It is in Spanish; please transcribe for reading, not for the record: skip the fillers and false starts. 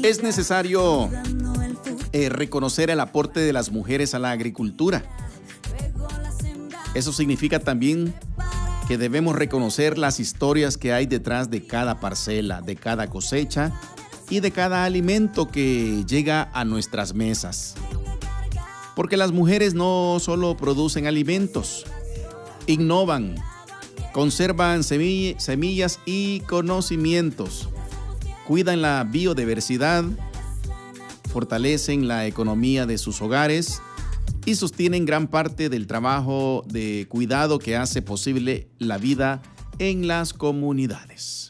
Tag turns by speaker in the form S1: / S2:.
S1: Es necesario reconocer el aporte de las mujeres a la agricultura. Eso significa también que debemos reconocer las historias que hay detrás de cada parcela, de cada cosecha y de cada alimento que llega a nuestras mesas. Porque las mujeres no solo producen alimentos, innovan, conservan semillas y conocimientos, cuidan la biodiversidad, fortalecen la economía de sus hogares y sostienen gran parte del trabajo de cuidado que hace posible la vida en las comunidades.